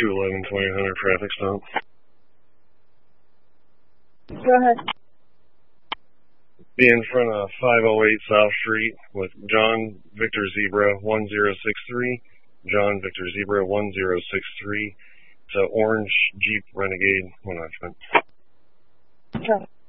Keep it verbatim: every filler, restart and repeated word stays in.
two eleven twenty hundred traffic stop. Go ahead. Be in front of five oh eight South Street with John Victor Zebra one zero six three. John Victor Zebra one zero six three. It's an orange Jeep Renegade one occupant. Okay.